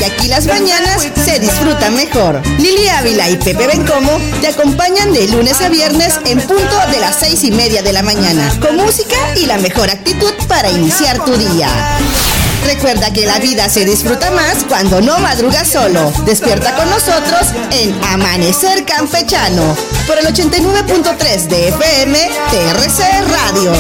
porque aquí las mañanas se disfrutan mejor. Lili Ávila y Pepe Bencomo te acompañan de lunes a viernes en punto de las 6:30 de la mañana, con música y la mejor actitud para iniciar tu día. Recuerda que la vida se disfruta más cuando no madrugas solo. Despierta con nosotros en Amanecer Campechano por el 89.3 de FM TRC Radio.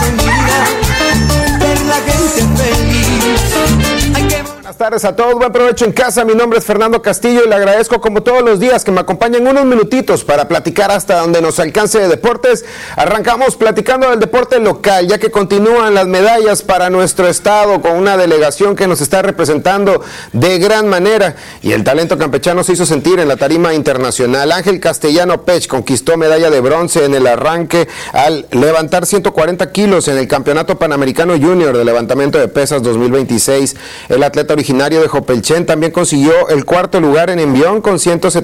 Buenas tardes a todos, buen provecho en casa. Mi nombre es Fernando Castillo y le agradezco como todos los días que me acompañen unos minutitos para platicar hasta donde nos alcance de deportes. Arrancamos platicando del deporte local, ya que continúan las medallas para nuestro estado con una delegación que nos está representando de gran manera, y el talento campechano se hizo sentir en la tarima internacional. Ángel Castellano Pech conquistó medalla de bronce en el arranque al levantar 140 kilos en el Campeonato Panamericano Junior de Levantamiento de Pesas 2026. El atleta originario de Jopelchen también consiguió el cuarto lugar en envión con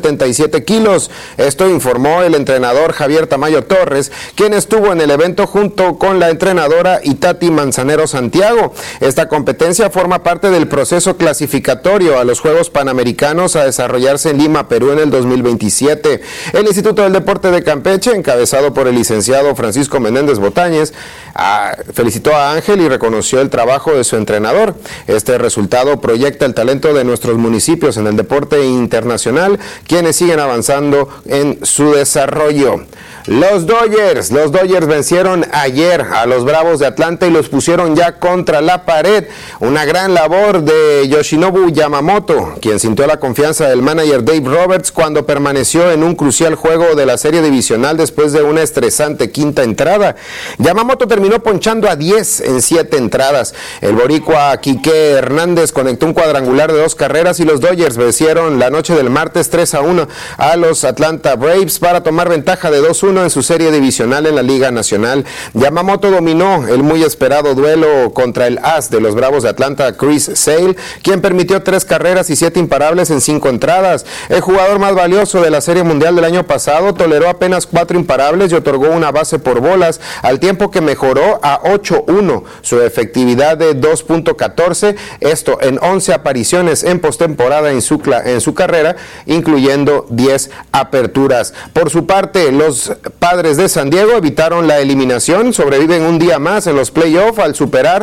177 kilos. Esto informó el entrenador Javier Tamayo Torres, quien estuvo en el evento junto con la entrenadora Itati Manzanero Santiago. Esta competencia forma parte del proceso clasificatorio a los Juegos Panamericanos a desarrollarse en Lima, Perú, en el 2027. El Instituto del Deporte de Campeche, encabezado por el licenciado Francisco Menéndez Botáñez, felicitó a Ángel y reconoció el trabajo de su entrenador. Este resultado proyecta el talento de nuestros municipios en el deporte internacional, quienes siguen avanzando en su desarrollo. Los Dodgers vencieron ayer a los Bravos de Atlanta y los pusieron ya contra la pared. Una gran labor de Yoshinobu Yamamoto, quien sintió la confianza del manager Dave Roberts cuando permaneció en un crucial juego de la serie divisional después de una estresante quinta entrada. Yamamoto terminó ponchando a 10 en 7 entradas. El boricua Quique Hernández conectó un cuadrangular de 2 carreras y los Dodgers vencieron la noche del martes 3-1 a los Atlanta Braves para tomar ventaja de 2-1 en su serie divisional en la Liga Nacional. Yamamoto dominó el muy esperado duelo contra el as de los Bravos de Atlanta, Chris Sale, quien permitió 3 carreras y 7 imparables en 5 entradas. El jugador más valioso de la Serie Mundial del año pasado toleró apenas 4 imparables y otorgó una base por bolas, al tiempo que mejoró a 8-1 su efectividad de 2.14, esto en 11 apariciones en postemporada en su carrera, incluyendo 10 aperturas. Por su parte, los Padres de San Diego evitaron la eliminación, sobreviven un día más en los playoffs al superar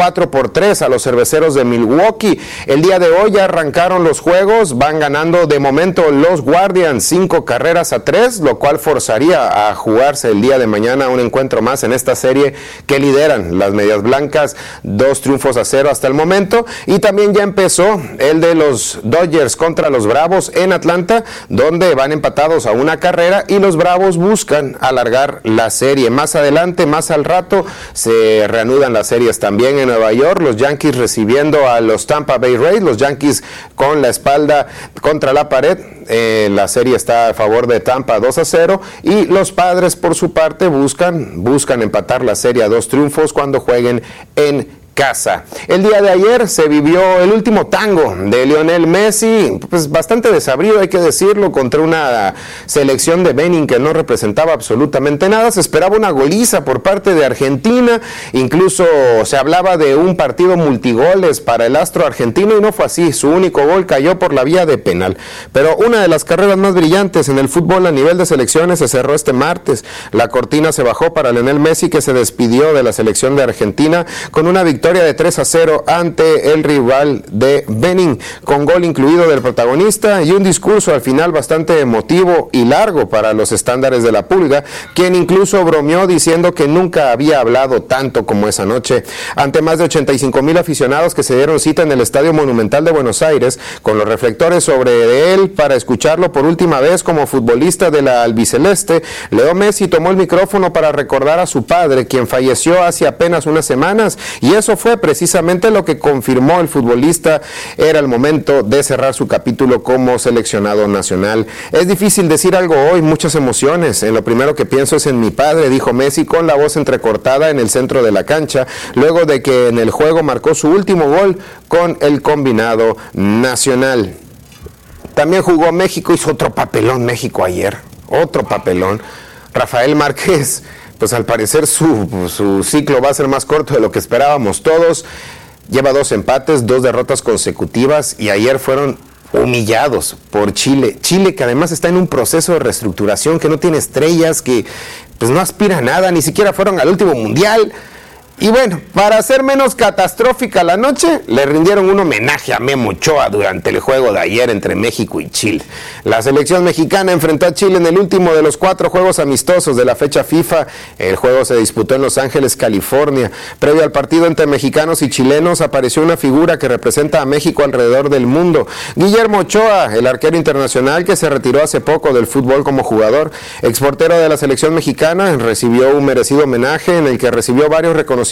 4-3 a los Cerveceros de Milwaukee. El día de hoy ya arrancaron los juegos, van ganando de momento los Guardians 5-3, lo cual forzaría a jugarse el día de mañana un encuentro más en esta serie que lideran las Medias Blancas, 2-0 hasta el momento. Y también ya empezó el de los Dodgers contra los Bravos en Atlanta, donde van empatados a 1 carrera y los Bravos buscan alargar la serie. Más adelante, más al rato, se reanudan las series también en Nueva York, los Yankees recibiendo a los Tampa Bay Rays, los Yankees con la espalda contra la pared. La serie está a favor de Tampa 2-0 y los Padres por su parte buscan empatar la serie a 2 triunfos cuando jueguen en casa. El día de ayer se vivió el último tango de Lionel Messi, pues bastante desabrido, hay que decirlo, contra una selección de Benin que no representaba absolutamente nada. Se esperaba una goliza por parte de Argentina, incluso se hablaba de un partido multigoles para el astro argentino y no fue así. Su único gol cayó por la vía de penal. Pero una de las carreras más brillantes en el fútbol a nivel de selecciones se cerró este martes. La cortina se bajó para Lionel Messi, que se despidió de la selección de Argentina con una victoria de 3-0 ante el rival de Benin, con gol incluido del protagonista y un discurso al final bastante emotivo y largo para los estándares de la Pulga, quien incluso bromeó diciendo que nunca había hablado tanto como esa noche. Ante más de 85,000 aficionados que se dieron cita en el Estadio Monumental de Buenos Aires, con los reflectores sobre él para escucharlo por última vez como futbolista de la albiceleste, Leo Messi tomó el micrófono para recordar a su padre, quien falleció hace apenas unas semanas, y eso fue precisamente lo que confirmó el futbolista. Era el momento de cerrar su capítulo como seleccionado nacional. Es difícil decir algo hoy, muchas emociones. En lo primero que pienso es en mi padre, dijo Messi con la voz entrecortada en el centro de la cancha, luego de que en el juego marcó su último gol con el combinado nacional. También jugó México, hizo otro papelón México ayer, otro papelón. Rafael Márquez, pues al parecer su ciclo va a ser más corto de lo que esperábamos todos. lleva 2 empates, 2 derrotas consecutivas y ayer fueron humillados por Chile. Chile, que además está en un proceso de reestructuración, que no tiene estrellas, que pues no aspira a nada, ni siquiera fueron al último mundial. Y bueno, para hacer menos catastrófica la noche, le rindieron un homenaje a Memo Ochoa durante el juego de ayer entre México y Chile. La selección mexicana enfrentó a Chile en el último de los 4 juegos amistosos de la fecha FIFA. El juego se disputó en Los Ángeles, California. Previo al partido entre mexicanos y chilenos, apareció una figura que representa a México alrededor del mundo. Guillermo Ochoa, el arquero internacional que se retiró hace poco del fútbol como jugador. Exportero de la selección mexicana, recibió un merecido homenaje en el que recibió varios reconocimientos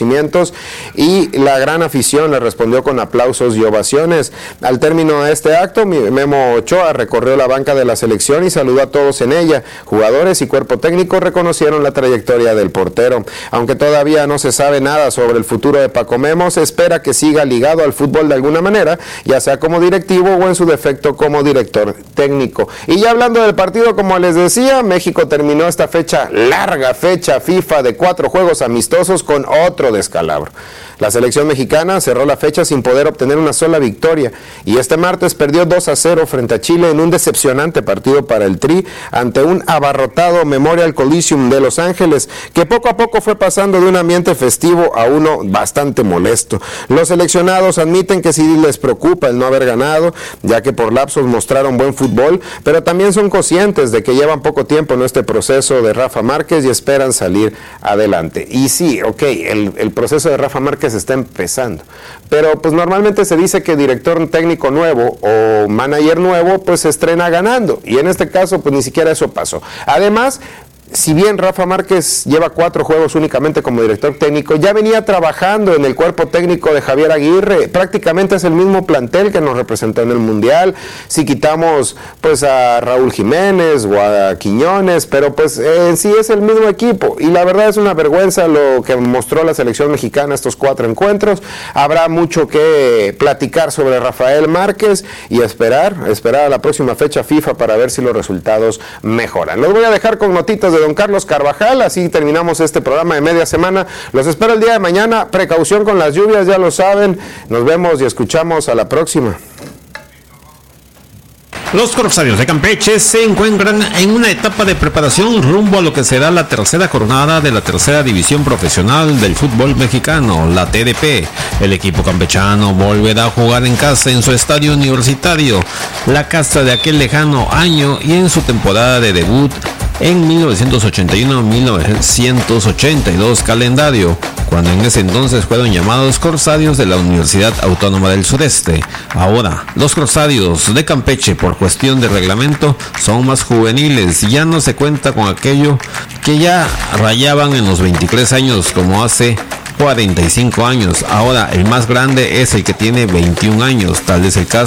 y la gran afición le respondió con aplausos y ovaciones. Al término de este acto, Memo Ochoa recorrió la banca de la selección y saludó a todos en ella. Jugadores y cuerpo técnico reconocieron la trayectoria del portero. Aunque todavía no se sabe nada sobre el futuro de Paco Memo, se espera que siga ligado al fútbol de alguna manera, ya sea como directivo o en su defecto como director técnico. Y ya hablando del partido, como les decía, México terminó esta larga fecha FIFA de 4 juegos amistosos con otro descalabro. La selección mexicana cerró la fecha sin poder obtener una sola victoria y este martes perdió 2-0 frente a Chile en un decepcionante partido para el Tri ante un abarrotado Memorial Coliseum de Los Ángeles, que poco a poco fue pasando de un ambiente festivo a uno bastante molesto. Los seleccionados admiten que sí les preocupa el no haber ganado, ya que por lapsos mostraron buen fútbol, pero también son conscientes de que llevan poco tiempo en este proceso de Rafa Márquez y esperan salir adelante. Y sí, el proceso de Rafa Márquez está empezando, pero pues normalmente se dice que director técnico nuevo o manager nuevo pues se estrena ganando, y en este caso pues ni siquiera eso pasó. Además, si bien Rafa Márquez lleva 4 juegos únicamente como director técnico, ya venía trabajando en el cuerpo técnico de Javier Aguirre. Prácticamente es el mismo plantel que nos representó en el Mundial. Si quitamos pues a Raúl Jiménez o a Quiñones, pero pues en sí es el mismo equipo. Y la verdad es una vergüenza lo que mostró la selección mexicana estos 4 encuentros. Habrá mucho que platicar sobre Rafael Márquez y esperar a la próxima fecha FIFA para ver si los resultados mejoran. Los voy a dejar con notitas de don Carlos Carvajal, así terminamos este programa de media semana. Los espero el día de mañana. Precaución con las lluvias, ya lo saben. Nos vemos y escuchamos a la próxima. Los Corsarios de Campeche se encuentran en una etapa de preparación rumbo a lo que será la tercera jornada de la tercera división profesional del fútbol mexicano, la TDP. El equipo campechano volverá a jugar en casa en su estadio universitario, la casa de aquel lejano año y en su temporada de debut en 1981-1982 calendario, cuando en ese entonces fueron llamados Corsarios de la Universidad Autónoma del Sureste. Ahora, los Corsarios de Campeche, por cuestión de reglamento, son más juveniles, ya no se cuenta con aquello que ya rayaban en los 23 años como hace 45 años. Ahora el más grande es el que tiene 21 años, tal es el caso